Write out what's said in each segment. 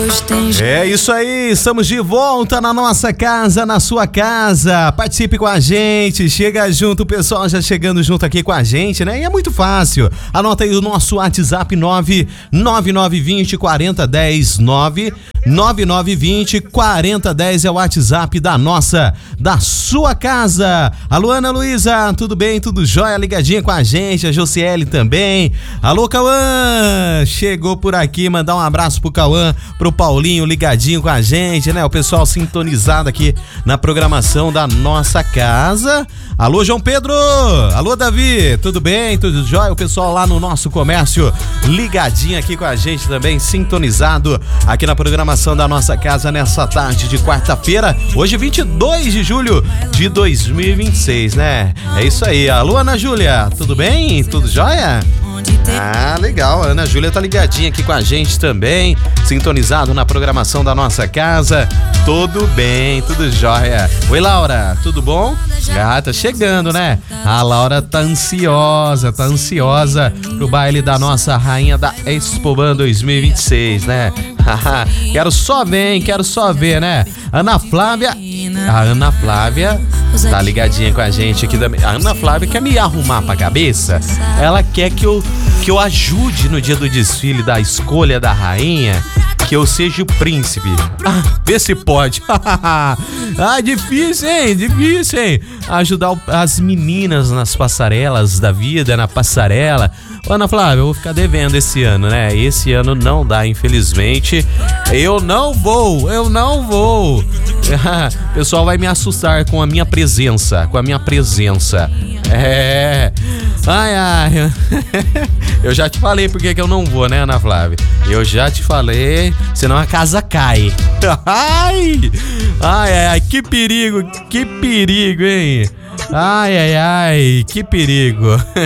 É isso aí, estamos de volta na nossa casa, na sua casa. Participe com a gente, chega junto, o pessoal já chegando junto aqui com a gente, né? E é muito fácil. Anota aí o nosso WhatsApp 99920 4010 99920 4010 é o WhatsApp da sua casa. Alô, Ana Luísa, tudo bem? Tudo jóia? Ligadinha com a gente, a Josiele também. Alô, Cauã, chegou por aqui, mandar um abraço pro Cauã, pro Paulinho ligadinho com a gente, né? O pessoal sintonizado aqui na programação da nossa casa. Alô, João Pedro, alô, Davi, tudo bem? Tudo jóia? O pessoal lá no nosso comércio ligadinho aqui com a gente também, sintonizado aqui na programação da nossa casa nessa tarde de quarta-feira, hoje 22 de julho de 2026, né? É isso aí. Alô, Ana Júlia, tudo bem? Tudo jóia? Ah, legal, a Ana Júlia tá ligadinha aqui com a gente também, sintonizado na programação da nossa casa. Tudo bem, tudo jóia. Oi, Laura, tudo bom? Ah, tá chegando, né? A Laura tá ansiosa pro baile da nossa rainha da Expoban 2026, né? Quero só ver, né? A Ana Flávia tá ligadinha com a gente aqui também. A Ana Flávia quer me arrumar pra cabeça. Ela quer que eu ajude no dia do desfile da escolha da rainha, que eu seja o príncipe. Ah, vê se pode. Ah, difícil, hein? Ajudar as meninas nas passarelas da vida, na passarela. Ô, Ana Flávia, eu vou ficar devendo esse ano, né? Esse ano não dá, infelizmente. Eu não vou. O pessoal vai me assustar com a minha presença. É. Ai. Eu já te falei por que eu não vou, né, Ana Flávia? Eu já te falei, senão a casa cai. Ai, que perigo, hein? Ai, que perigo.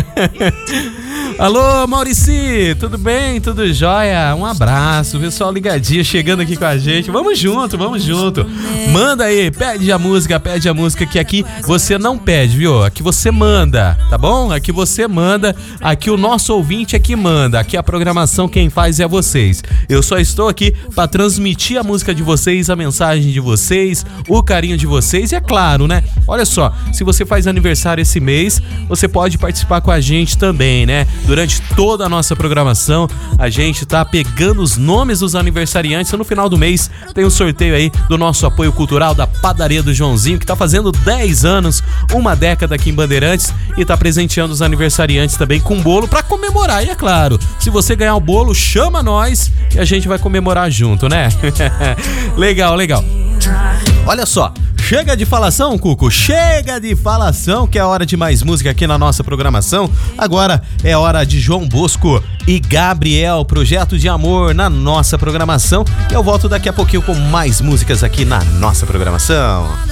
Alô, Maurici, tudo bem? Tudo jóia? Um abraço, pessoal ligadinho, chegando aqui com a gente. Vamos junto. Manda aí, pede a música que aqui você não pede, viu? Aqui você manda, tá bom? Aqui você manda, aqui o nosso ouvinte é que manda. Aqui a programação quem faz é vocês. Eu só estou aqui para transmitir a música de vocês, a mensagem de vocês, o carinho de vocês. E é claro, né? Olha só, se você faz aniversário esse mês, você pode participar com a gente também, né? Durante toda a nossa programação, a gente tá pegando os nomes dos aniversariantes. No final do mês tem um sorteio aí do nosso apoio cultural da Padaria do Joãozinho, que tá fazendo 10 anos, uma década aqui em Bandeirantes, e tá presenteando os aniversariantes também com bolo pra comemorar. E é claro, se você ganhar o bolo, chama nós e a gente vai comemorar junto, né? Legal. Olha só, chega de falação, Cuco, chega de falação, que é hora de mais música aqui na nossa programação. Agora é hora de João Bosco e Gabriel, Projeto de Amor, na nossa programação. Eu volto daqui a pouquinho com mais músicas aqui na nossa programação.